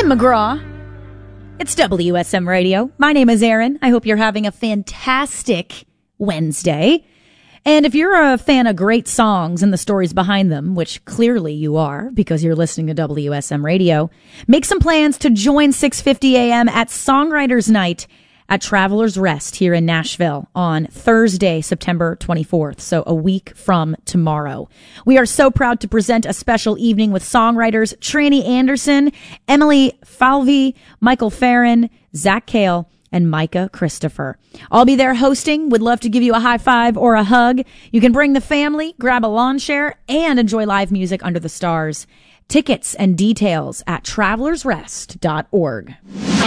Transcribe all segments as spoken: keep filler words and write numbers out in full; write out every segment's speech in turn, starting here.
Erin McGraw. It's W S M Radio. My name is Erin. I hope you're having a fantastic Wednesday. And if you're a fan of great songs and the stories behind them, which clearly you are because you're listening to W S M Radio, make some plans to join six fifty a.m. at Songwriters Night at Travelers Rest here in Nashville on Thursday, September twenty-fourth, so a week from tomorrow. We are so proud to present a special evening with songwriters Tranny Anderson, Emily Falvey, Michael Farron, Zach Kale, and Micah Christopher. I'll be there hosting. Would love to give you a high five or a hug. You can bring the family, grab a lawn chair, and enjoy live music under the stars. Tickets and details at travelers rest dot org.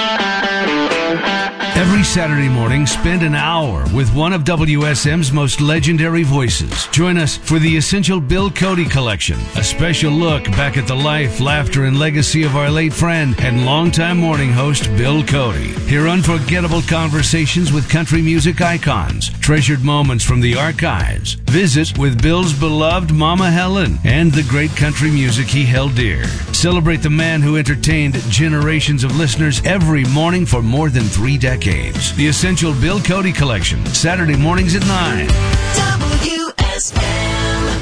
Every Saturday morning, spend an hour with one of W S M's most legendary voices. Join us for the Essential Bill Cody Collection, a special look back at the life, laughter, and legacy of our late friend and longtime morning host, Bill Cody. Hear unforgettable conversations with country music icons, treasured moments from the archives, visits with Bill's beloved Mama Helen, and the great country music he held dear. Celebrate the man who entertained generations of listeners every morning for more than three decades. The Essential Bill Cody Collection, Saturday mornings at nine. W S M.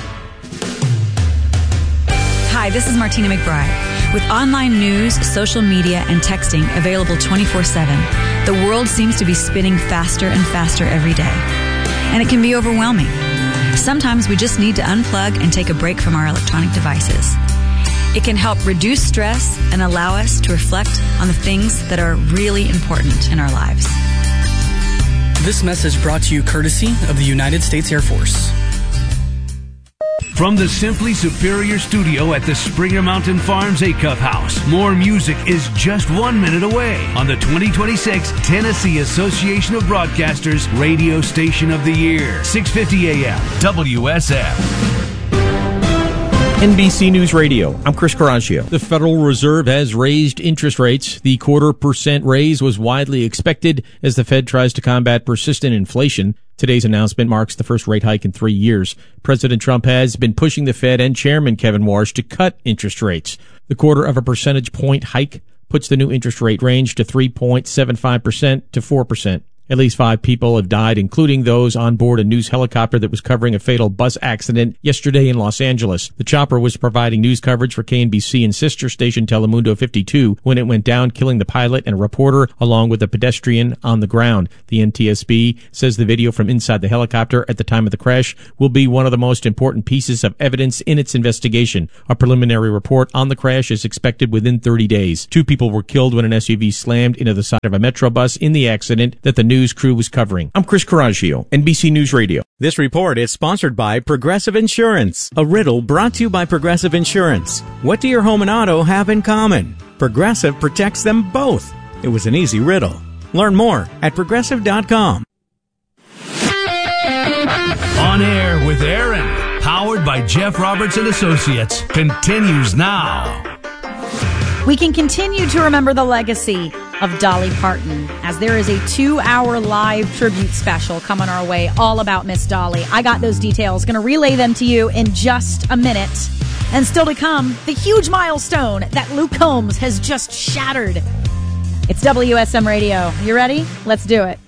Hi, this is Martina McBride. With online news, social media, and texting available twenty-four seven, the world seems to be spinning faster and faster every day. And it can be overwhelming. Sometimes we just need to unplug and take a break from our electronic devices. It can help reduce stress and allow us to reflect on the things that are really important in our lives. This message brought to you courtesy of the United States Air Force. From the Simply Superior Studio at the Springer Mountain Farms Acuff House, more music is just one minute away on the twenty twenty-six Tennessee Association of Broadcasters Radio Station of the Year. six fifty a.m. W S M. N B C News Radio, I'm Chris Coraggio. The Federal Reserve has raised interest rates. The quarter percent raise was widely expected as the Fed tries to combat persistent inflation. Today's announcement marks the first rate hike in three years. President Trump has been pushing the Fed and Chairman Kevin Warsh to cut interest rates. The quarter of a percentage point hike puts the new interest rate range to three point seven five percent to four percent. At least five people have died, including those on board a news helicopter that was covering a fatal bus accident yesterday in Los Angeles. The chopper was providing news coverage for K N B C and sister station Telemundo fifty-two when it went down, killing the pilot and a reporter along with a pedestrian on the ground. The N T S B says the video from inside the helicopter at the time of the crash will be one of the most important pieces of evidence in its investigation. A preliminary report on the crash is expected within thirty days. Two people were killed when an S U V slammed into the side of a Metro bus in the accident that the news news crew was covering. I'm Chris Coraggio, N B C News Radio. This report is sponsored by Progressive Insurance. A riddle brought to you by Progressive Insurance. What do your home and auto have in common? Progressive protects them both. It was an easy riddle. Learn more at progressive dot com. On Air with Erin, powered by Jeff Roberts and Associates, continues now. We can continue to remember the legacy of Dolly Parton as there is a two-hour live tribute special coming our way all about Miss Dolly. I got those details. Going to relay them to you in just a minute. And still to come, the huge milestone that Luke Combs has just shattered. It's W S M Radio. You ready? Let's do it.